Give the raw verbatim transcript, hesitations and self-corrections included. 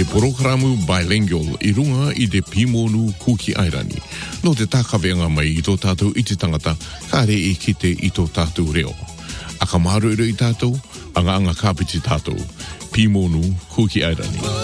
te programu bilingual i runga i te Pimonu Kuki Airani. No te takawenga mai i tō tātou i te tangata, ka re i kite i tō tātou reo. A ka maru i tātou, anga anga kāpiti tātou. Pimonu Kuki Airani.